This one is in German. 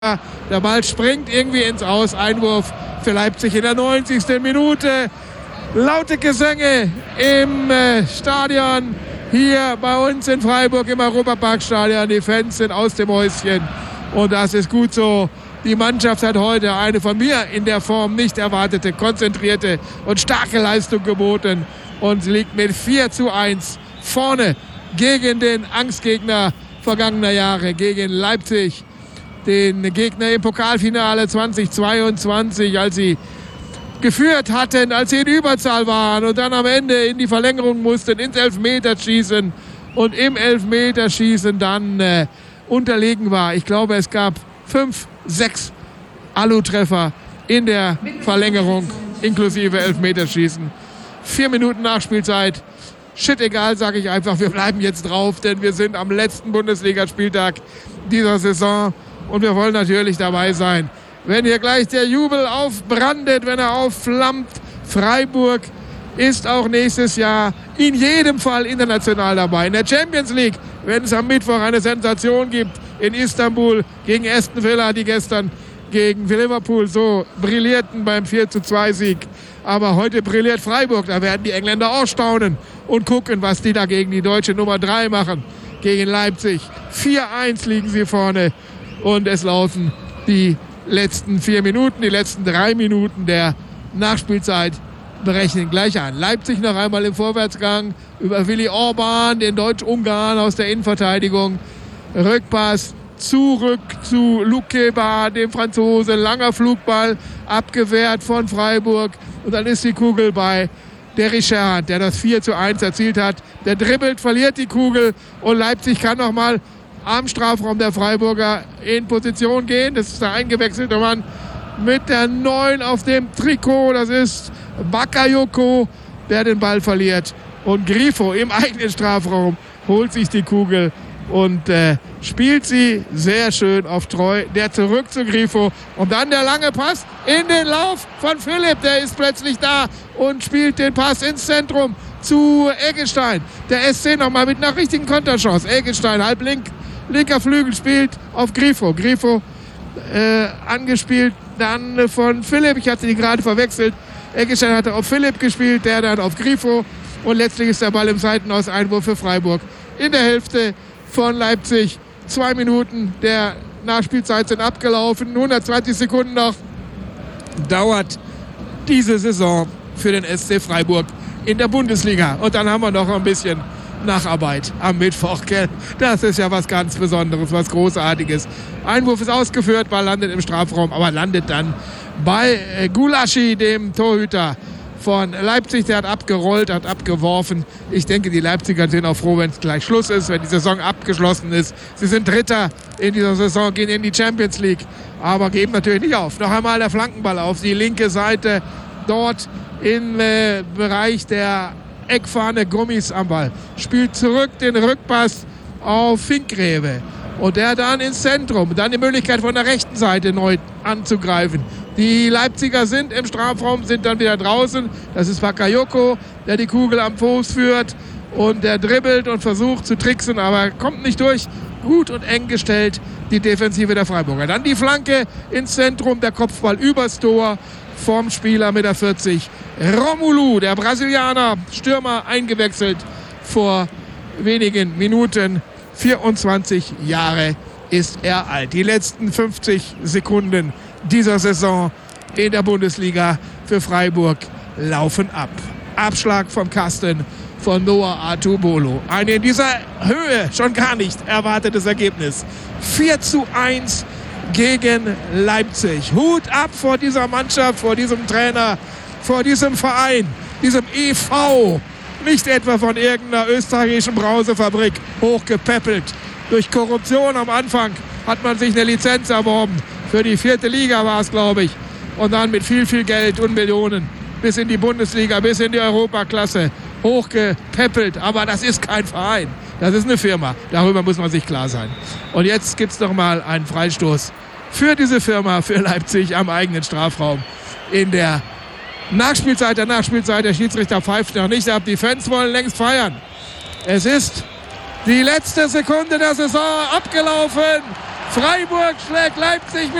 Der Ball springt irgendwie ins Aus. Einwurf für Leipzig in der 90. Minute. Laute Gesänge im Stadion hier bei uns in Freiburg im Europaparkstadion. Die Fans sind aus dem Häuschen und das ist gut so. Die Mannschaft hat heute eine von mir in der Form nicht erwartete, konzentrierte und starke Leistung geboten und liegt mit 4:1 vorne gegen den Angstgegner vergangener Jahre, gegen Leipzig, den Gegner im Pokalfinale 2022, als sie geführt hatten, als sie in Überzahl waren und dann am Ende in die Verlängerung mussten, ins Elfmeterschießen und im Elfmeterschießen dann unterlegen war. Ich glaube, es gab 5, 6 Alu-Treffer in der Verlängerung, inklusive Elfmeterschießen. 4 Minuten Nachspielzeit. Shit, egal, sage ich einfach. Wir bleiben jetzt drauf, denn wir sind am letzten Bundesligaspieltag dieser Saison und wir wollen natürlich dabei sein. Wenn hier gleich der Jubel aufbrandet, wenn er aufflammt, Freiburg ist auch nächstes Jahr in jedem Fall international dabei. In der Champions League, wenn es am Mittwoch eine Sensation gibt in Istanbul gegen Aston Villa, die gestern gegen Liverpool so brillierten beim 4:2 Sieg. Aber heute brilliert Freiburg. Da werden die Engländer auch staunen und gucken, was die da gegen die deutsche Nummer 3 machen. Gegen Leipzig. 4:1 liegen sie vorne und es laufen die letzten 4 Minuten, die letzten 3 Minuten der Nachspielzeit berechnen gleich an. Leipzig noch einmal im Vorwärtsgang über Willi Orban, den Deutsch-Ungarn aus der Innenverteidigung. Rückpass zurück zu Lukeba, dem Franzose. Langer Flugball, abgewehrt von Freiburg. Und dann ist die Kugel bei der Richard, der das 4:1 erzielt hat. Der dribbelt, verliert die Kugel und Leipzig kann noch mal am Strafraum der Freiburger in Position gehen. Das ist der eingewechselte Mann mit der 9 auf dem Trikot. Das ist Bakayoko, der den Ball verliert. Und Grifo im eigenen Strafraum holt sich die Kugel und spielt sie sehr schön auf Treu. Der zurück zu Grifo. Und dann der lange Pass in den Lauf von Philipp. Der ist plötzlich da und spielt den Pass ins Zentrum zu Eggestein. Der SC nochmal mit einer richtigen Konterchance. Eggestein, halb linker Flügel, spielt auf Grifo. Grifo angespielt dann von Philipp. Ich hatte die gerade verwechselt. Eggestein hatte auf Philipp gespielt, der dann auf Grifo. Und letztlich ist der Ball im Seitenaus, Einwurf für Freiburg. In der Hälfte von Leipzig. 2 Minuten der Nachspielzeit sind abgelaufen. 120 Sekunden noch dauert diese Saison für den SC Freiburg in der Bundesliga. Und dann haben wir noch ein bisschen Nacharbeit am Mittwoch. Gell? Das ist ja was ganz Besonderes, was Großartiges. Einwurf ist ausgeführt, Ball landet im Strafraum, aber landet dann bei Gulaschi, dem Torhüter von Leipzig. Der hat abgerollt, hat abgeworfen. Ich denke, die Leipziger sind auch froh, wenn es gleich Schluss ist, wenn die Saison abgeschlossen ist. Sie sind Dritter in dieser Saison, gehen in die Champions League, aber geben natürlich nicht auf. Noch einmal der Flankenball auf die linke Seite, dort im Bereich der Eckfahne. Gummis am Ball. Spielt zurück den Rückpass auf Finkgräbe. Und der dann ins Zentrum. Dann die Möglichkeit von der rechten Seite neu anzugreifen. Die Leipziger sind im Strafraum, sind dann wieder draußen. Das ist Bakayoko, der die Kugel am Fuß führt. Und der dribbelt und versucht zu tricksen, aber kommt nicht durch. Gut und eng gestellt die Defensive der Freiburger. Dann die Flanke ins Zentrum, der Kopfball übers Tor vom Spieler mit der 40. Romulu, der Brasilianer, Stürmer, eingewechselt vor wenigen Minuten. 24 Jahre ist er alt. Die letzten 50 Sekunden dieser Saison in der Bundesliga für Freiburg laufen ab. Abschlag vom Kasten von Noah Atubolo. Ein in dieser Höhe schon gar nicht erwartetes Ergebnis. 4:1 gegen Leipzig. Hut ab vor dieser Mannschaft, vor diesem Trainer, vor diesem Verein, diesem EV. Nicht etwa von irgendeiner österreichischen Brausefabrik hochgepäppelt. Durch Korruption am Anfang hat man sich eine Lizenz erworben. Für die 4. Liga war es, glaube ich. Und dann mit viel, viel Geld und Millionen bis in die Bundesliga, bis in die Europaklasse hochgepäppelt. Aber das ist kein Verein. Das ist eine Firma. Darüber muss man sich klar sein. Und jetzt gibt es noch mal einen Freistoß für diese Firma, für Leipzig am eigenen Strafraum in der Nachspielzeit. Der Schiedsrichter pfeift noch nicht ab. Die Fans wollen längst feiern. Es ist die letzte Sekunde der Saison abgelaufen. Freiburg schlägt Leipzig